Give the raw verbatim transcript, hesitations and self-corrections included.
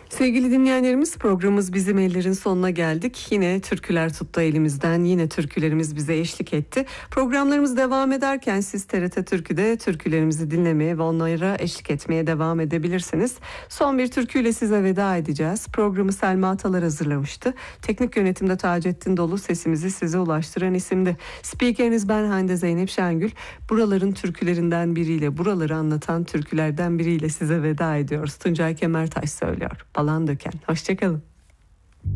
Sevgili dinleyenlerimiz, programımız Bizim Eller'in sonuna geldik. Yine türküler tuttu elimizden, yine türkülerimiz bize eşlik etti. Programlarımız devam ederken siz T R T Türkü'de türkülerimizi dinlemeye ve onlara eşlik etmeye devam edebilirsiniz. Son bir türküyle size veda edeceğiz. Programı Selma Atalar hazırlamıştı. Teknik yönetimde Taceddin Dolu, sesimizi size ulaştıran isimdi. Spikeriniz ben Hande Zeynep Şengül. Buraların türkülerinden biriyle, buraları anlatan türkülerden biriyle size veda ediyoruz. Tuncay Kemertaş söylüyor. Balan Döken. Hoşçakalın.